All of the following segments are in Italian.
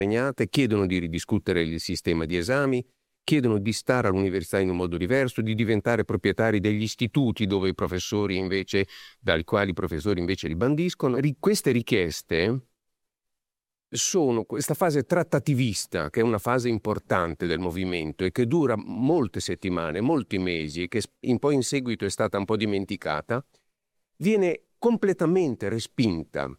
chiedono di ridiscutere il sistema di esami, chiedono di stare all'università in un modo diverso, di diventare proprietari degli istituti dove i professori invece, dal quali i professori invece li bandiscono. Queste richieste sono questa fase trattativista, che è una fase importante del movimento e che dura molte settimane, molti mesi, e che poi in seguito è stata un po' dimenticata, viene completamente respinta,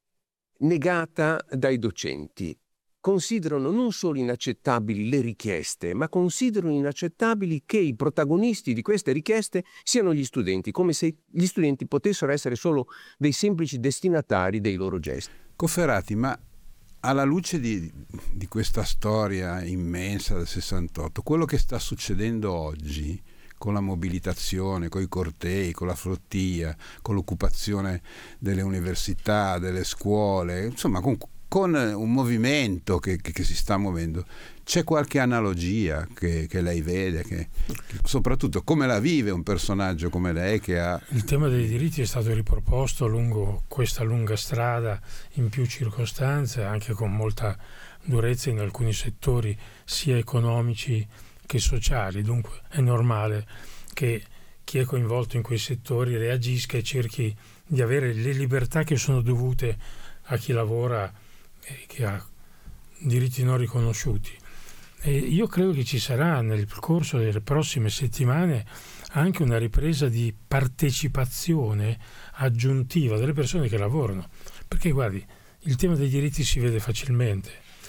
negata dai docenti. Considerano non solo inaccettabili le richieste, ma considerano inaccettabili che i protagonisti di queste richieste siano gli studenti, come se gli studenti potessero essere solo dei semplici destinatari dei loro gesti. Cofferati, ma alla luce di questa storia immensa del 68, quello che sta succedendo oggi con la mobilitazione, con i cortei, con la flottia, con l'occupazione delle università, delle scuole, insomma con un movimento che si sta muovendo, c'è qualche analogia che lei vede, che soprattutto come la vive un personaggio come lei che ha... Il tema dei diritti è stato riproposto lungo questa lunga strada in più circostanze, anche con molta durezza in alcuni settori sia economici che sociali. Dunque è normale che chi è coinvolto in quei settori reagisca e cerchi di avere le libertà che sono dovute a chi lavora e che ha diritti non riconosciuti. E io credo che ci sarà nel corso delle prossime settimane anche una ripresa di partecipazione aggiuntiva delle persone che lavorano, perché guardi, il tema dei diritti si vede facilmente,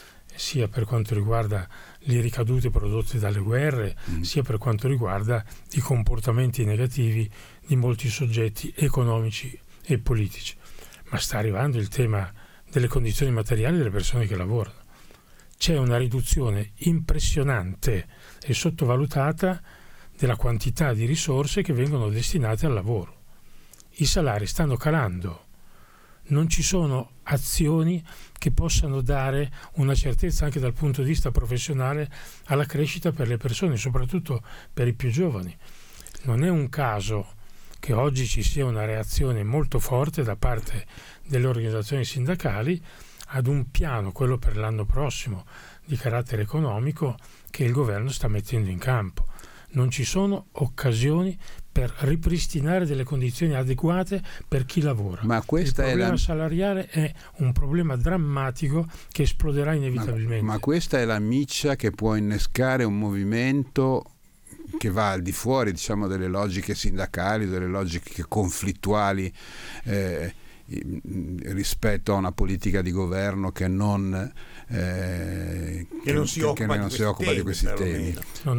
sia per quanto riguarda le ricadute prodotte dalle guerre, sia per quanto riguarda i comportamenti negativi di molti soggetti economici e politici. Ma sta arrivando il tema delle condizioni materiali delle persone che lavorano. C'è una riduzione impressionante e sottovalutata della quantità di risorse che vengono destinate al lavoro. I salari stanno calando, non ci sono azioni che possano dare una certezza anche dal punto di vista professionale alla crescita per le persone, soprattutto per i più giovani. Non è un caso che oggi ci sia una reazione molto forte da parte delle organizzazioni sindacali ad un piano, quello per l'anno prossimo, di carattere economico che il governo sta mettendo in campo. Non ci sono occasioni per ripristinare delle condizioni adeguate per chi lavora. Ma il problema salariale è un problema drammatico che esploderà inevitabilmente. Ma questa è la miccia che può innescare un movimento che va al di fuori, diciamo, delle logiche sindacali, delle logiche conflittuali rispetto a una politica di governo che non si occupa di questi temi.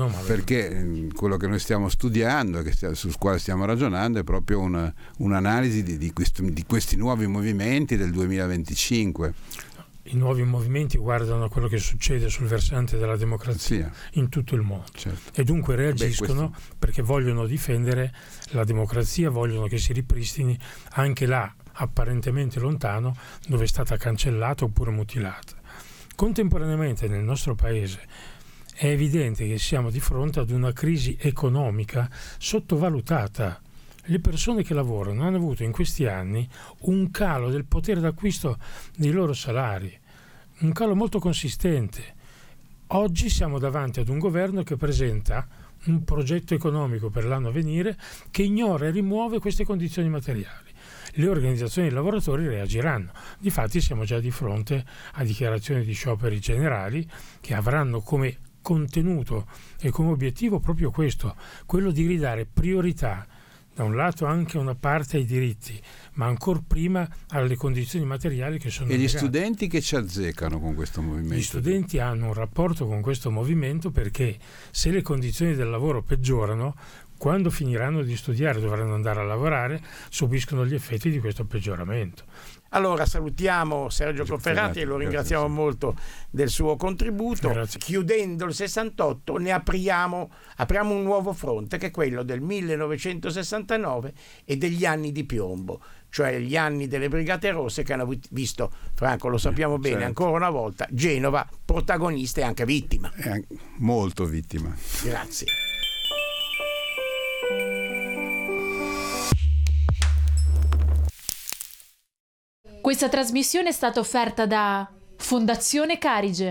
Perché quello che noi stiamo studiando e sul quale stiamo ragionando è proprio un'analisi di questi nuovi movimenti del 2025. I nuovi movimenti guardano a quello che succede sul versante della democrazia in tutto il mondo, certo. E dunque reagiscono perché vogliono difendere la democrazia, vogliono che si ripristini anche là, apparentemente lontano, dove è stata cancellata oppure mutilata. Contemporaneamente nel nostro paese è evidente che siamo di fronte ad una crisi economica sottovalutata. Le persone che lavorano hanno avuto in questi anni un calo del potere d'acquisto dei loro salari, un calo molto consistente. Oggi siamo davanti ad un governo che presenta un progetto economico per l'anno a venire che ignora e rimuove queste condizioni materiali. Le organizzazioni dei lavoratori reagiranno. Difatti siamo già di fronte a dichiarazioni di scioperi generali che avranno come contenuto e come obiettivo proprio questo, quello di ridare priorità da un lato anche una parte ai diritti, ma ancor prima alle condizioni materiali che sono negate. E gli studenti che ci azzeccano con questo movimento? Gli studenti hanno un rapporto con questo movimento perché se le condizioni del lavoro peggiorano, quando finiranno di studiare, dovranno andare a lavorare, subiscono gli effetti di questo peggioramento. Allora salutiamo Sergio Cofferati e lo ringraziamo molto del suo contributo. Grazie. Chiudendo il 68 ne apriamo un nuovo fronte, che è quello del 1969 e degli anni di piombo, cioè gli anni delle Brigate Rosse che hanno visto, Franco, lo sappiamo bene, certo. Ancora una volta Genova protagonista e anche vittima. Molto vittima. Grazie. Questa trasmissione è stata offerta da Fondazione Carige.